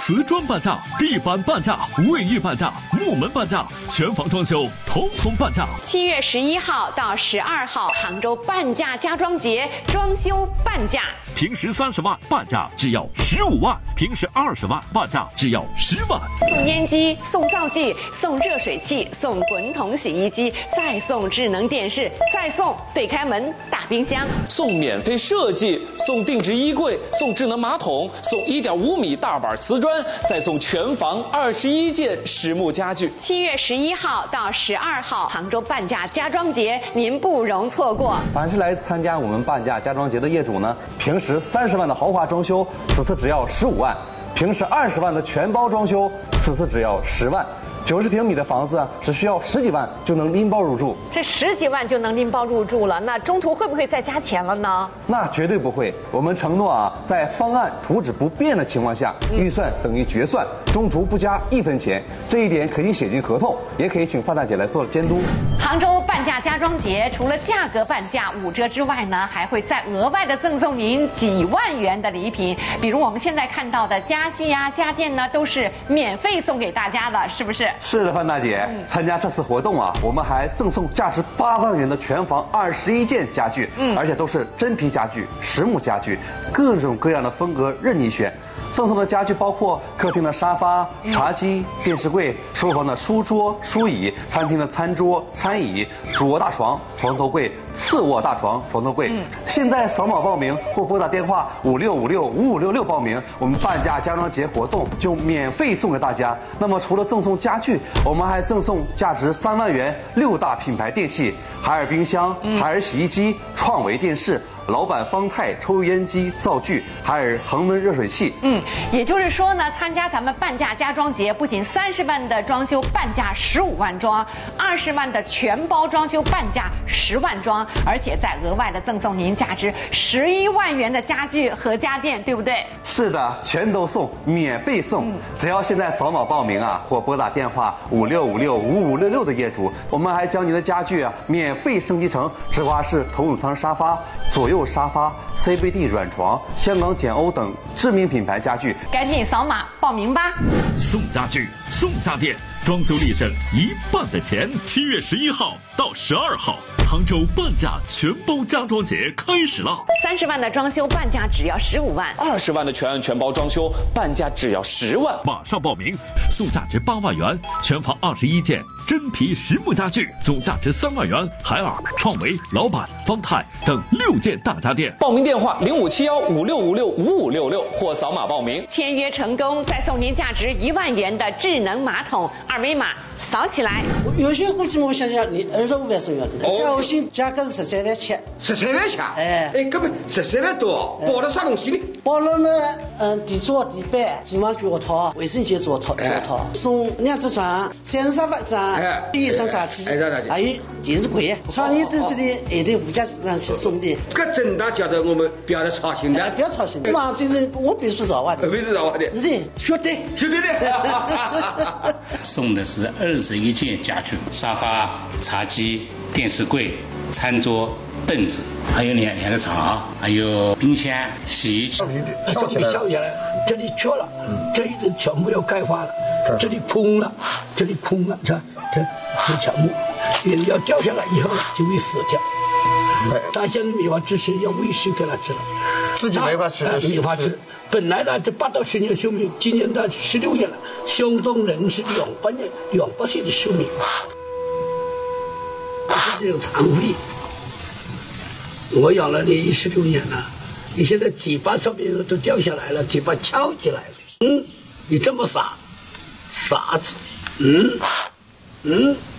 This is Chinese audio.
瓷砖半价，地板半价，卫浴半价，木门半价，全房装修统统半价。 7月11号到12号，杭州半价家装节，装修半价。 平时30万半价只要15万，平时20万半价只要10万。 送烟机，送灶具，送热水器，送滚筒洗衣机，再送智能电视，再送对开门大冰箱， 送免费设计，送定制衣柜，送智能马桶，送1.5米大板瓷砖，再送全房21件实木家具。 7月11号到12号，杭州半价家装节，您不容错过。 凡是来参加我们半价家装节的业主呢，平时30万的豪华装修，此次只要15万；平时20万的全包装修，此次只要10万。90平米的房子只需要10几万就能拎包入住。 这10几万就能拎包入住了，那中途会不会再加钱了呢？ 那绝对不会，我们承诺在方案图纸不变的情况下，预算等于决算，中途不加1分钱，这一点可以写进合同，也可以请范大姐来做监督。 杭州半价家装节除了价格半价5折之外呢，还会再额外的赠送您几万元的礼品，比如我们现在看到的家具呀、家电呢，都是免费送给大家的，是不是？ 是的，范大姐，参加这次活动我们还赠送价值8万元的全房21件家具，而且都是真皮家具、实木家具，各种各样的风格任你选。赠送的家具包括客厅的沙发、茶几、电视柜，书房的书桌、书椅，餐厅的餐桌、餐椅，主卧大床、床头柜，次卧大床、床头柜。现在扫码报名或拨打电话56565566报名，我们半价家装节活动就免费送给大家。那么除了赠送家具，我们还赠送价值3万元6大品牌电器：海尔冰箱、海尔洗衣机、创维电视、老板方太抽油烟机、灶具，海尔恒温热水器。 也就是说呢，参加咱们半价家装节，不仅30万的装修半价15万装，20万的全包装修半价10万装，而且再额外的赠送您价值11万元的家具和家电，对不对？ 是的，全都送，免费送。只要现在扫码报名或拨打电话56565566的业主，我们还将您的家具免费升级成直滑式头等舱沙发、左右沙发、CBD 软床、香港简欧等知名品牌家具。 赶紧扫码报名吧！ 送家具，送家电，装修立省1半的钱。7月11号到12号，杭州半价全包家装节开始了。 30万的装修半价只要15万 ，20万的全包装修半价只要10万。 马上报名，送价值8万元，全房21件真皮实木家具，总价值3万元，海尔、创维、老板、方太等6件大家电。 报名电话057156565566或扫码报名。 签约成功，再送您价值1万元的智能马桶，二维码扫起来。 有些估计我想想，你25万是要的，加我新价格是13万7。 13万7？根本13万多，包了啥东西呢？ 包了嘛，地桌、地板、厨房脚套、卫生间桌套，送2只床、3沙发张、1张茶几，还有电视柜。创业都是的，一定附加上去送的。 这真的叫做我们不要再操心的， 不要操心。嘛，这是我必须找啊的， 必须找啊的， 是的，绝对的。 送的是21件家具，沙发、茶几、电视柜、餐桌、凳子，还有两个床，还有冰箱、洗衣机。 跳起来，这里缺了，这一阵全部要钙化了，这里空了，这全部要掉下来以后就会死掉。他现在没法吃，要喂食给他吃了， 自己没法吃， 没法吃。本来呢，这8到10年寿命，今年到16年了，相当人是200岁的寿命，这种残酷力。我养了你16年了，你现在嘴巴上面都掉下来了，嘴巴翘起来了。你这么傻子，